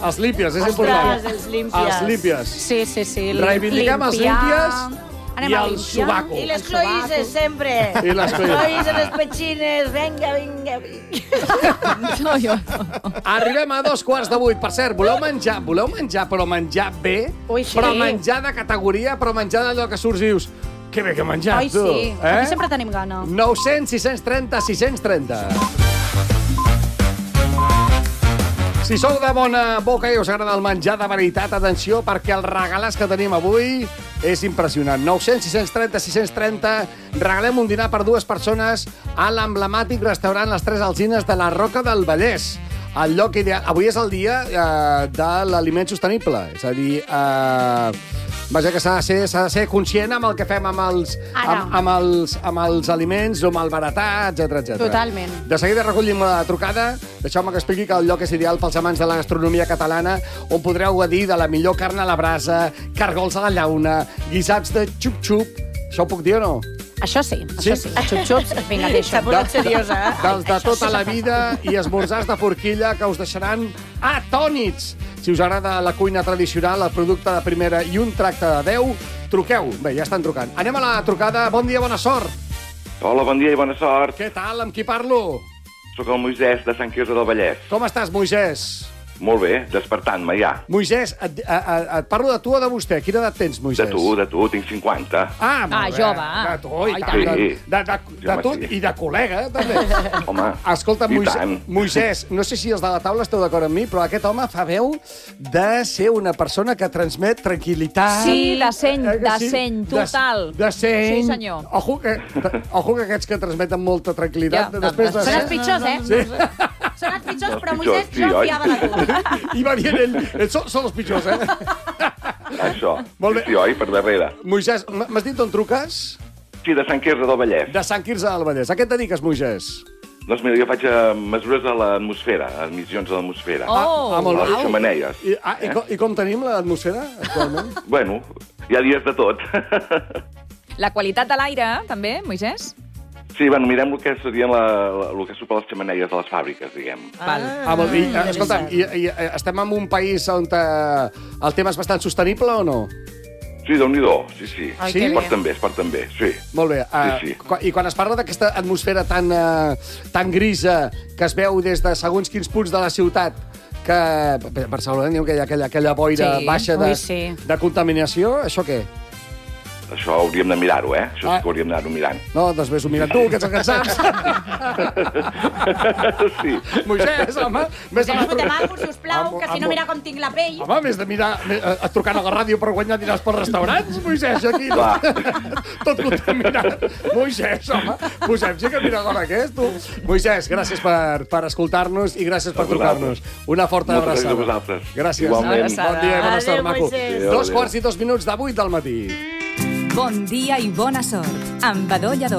Els límpies, és important. Ostres, els límpies. Els límpies. Sí. Reivindiquem els límpies i el sobaco. I les cloïsses, sempre. I les cloïsses. Les petxines, vinga. No, jo. Arribem a 7:15. Per cert, voleu menjar, però menjar bé? Ui, sí. Però menjar de categoria, però menjar d'allò que surts i dius que bé que he menjat, Ai, tu. sí. Aquí sempre tenim gana. 900 630 630. Si sou de bona boca i us agrada el menjar de veritat, atenció, perquè el regalàs que tenim avui és impressionant. 900 630 630. Regalem un dinar per 2 persones a l'emblemàtic restaurant Les Tres Alzines de la Roca del Vallès. El lloc ideal. Avui és el dia de l'aliment sostenible. És a dir, vaja, que s'ha de ser conscient amb el que fem amb els aliments o malbaratats, etc. Totalment. De seguida recollim la trucada. Deixeu-me que expliqui que el lloc és ideal pels amants de la gastronomia catalana, on podreu gaudir de la millor carn a la brasa, cargols a la llauna, guisats de xup-xup. Això ho puc dir o no? Això sí. Xup-xups, vinga, deixa. S'ha posat seriosa, eh? Dels de tota la vida i esmorzars de forquilla que us deixaran atònits. Si us agrada la cuina tradicional, el producte de primera i un tracte de 10, truqueu. Bé, ja estan trucant. Anem a la trucada. Bon dia, bona sort. Hola, bon dia i bona sort. Què tal? Amb qui parlo? Soc el Moisès de Sant Quirze del Vallès. Com estàs, Moisès? Molt bé, despertant-me ja. Moisès, et parlo de tu o de vostè? Quina edat tens, Moisès? De tu, tinc 50. Molt bé. jove. De tu, i Ai, tant. sí. De tu i de col·lega, també. Home, Escolta, i tant. Moisès, no sé si els de la taula esteu d'acord amb mi, però aquest home fa veu de ser una persona que transmet tranquil·litat. Sí, de seny, Sí? total. De seny. Sí, senyor. Ojo que aquests que transmeten molta tranquil·litat... Ja, després de Són els pitjors, eh? Sí. Són els pitjors, però Els Moisès, pitjors, sí, jo oi? fiava de tu. I va dient ell, són els pitjors, eh? Això. Molt bé. Sí, oi, per darrere. Moisès, m'has dit on truques? Sí, de Sant Quirze del Vallès. De Sant Quirze del Vallès. A què et dediques, Moisès? Doncs mira, jo faig mesures a l'atmosfera, emissions a l'atmosfera. Molt A bé. les xemeneies. I com tenim l'atmosfera actualment? Bueno, hi ha dies de tot. La qualitat de l'aire, també, Moisès? Sí, bueno, mirem el que serien el que surt a les xemeneies de les fàbriques, diguem. Molt bé. Escolta'm, i estem en un país on el tema és bastant sostenible o no? Sí, Déu-n'hi-do, sí. Ai, Sí? que bé. Es porten bé, sí. Molt bé. Sí. I quan es parla d'aquesta atmosfera tan grisa que es veu des de segons quins punts de la ciutat, que a Barcelona diu que hi ha aquella boira baixa de contaminació, això què? Això hauríem de mirar-ho, eh? Això sí que hauríem d'anar-ho mirant. No, doncs vés-ho mirant tu, que ets el que en saps. Sí. Moisès, home, més de Fotem alguna cosa, sisplau, que si no mira com tinc la pell. Home, més de mirar, trucant a la ràdio per guanyar diners pels restaurants, Moisès, aquí. Tot contaminat. Moisès, home, posem-s'hi que mira l'hora que és, tu. Moisès, gràcies per escoltar-nos i gràcies per trucar-nos. Una forta abraçada. Moltes gràcies a vosaltres. Gràcies. Igualment. Bon dia i bona sort, maco. Moisès. 2:02 de 8 del matí. Bon dia i bona sort, amb Badó Lladó.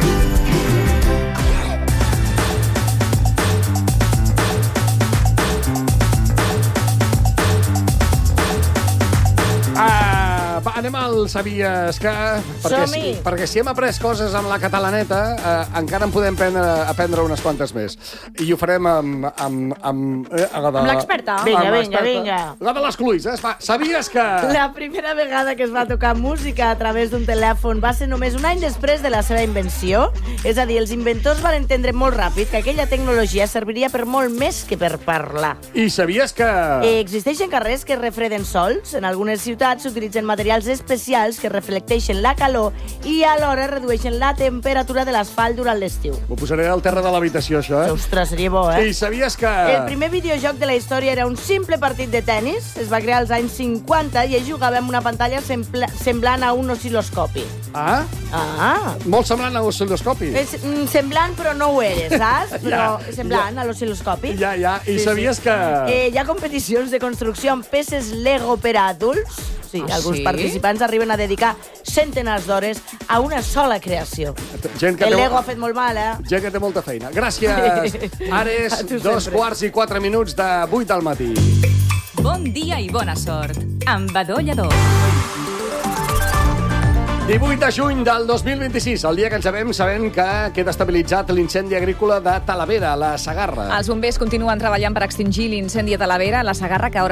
Anem al Sabies que... Som-hi! Perquè si hem après coses amb la catalaneta, encara en podem aprendre unes quantes més. I ho farem amb l'experta. Vinga. La de les cluïsses. Va, sabies que... La primera vegada que es va tocar música a través d'un telèfon va ser només un any després de la seva invenció. És a dir, els inventors van entendre molt ràpid que aquella tecnologia serviria per molt més que per parlar. I sabies que... Existeixen carrers que es refreden sols. En algunes ciutats s'utilitzen materials especials que reflecteixen la calor i alhora redueixen la temperatura de l'asfalt durant l'estiu. M'ho posaré al terra de l'habitació, això, eh? Ostres, seria bo, eh? I sabies que... El primer videojoc de la història era un simple partit de tennis. Es va crear als anys 50 i es jugava amb una pantalla semblant a un oscil·loscopi. Molt semblant a l'oscil·loscopi. Semblant, però no ho eres, saps? Però semblant a l'oscil·loscopi. Ja. I sabies que... Hi ha competicions de construcció amb peces Lego per a adults. Sí, alguns participants arriben a dedicar centenars d'hores a una sola creació. El Lego ha fet molt mal, eh? Gent que té molta feina. Gràcies. Ara és 2:04 de 8 del matí. Bon dia i bona sort, amb Badó Lladó. 18 de juny del 2026, el dia que ens sabem que queda estabilitzat l'incendi agrícola de Talavera, a la Segarra. Els bombers continuen treballant per extingir l'incendi a Talavera, a la Segarra, que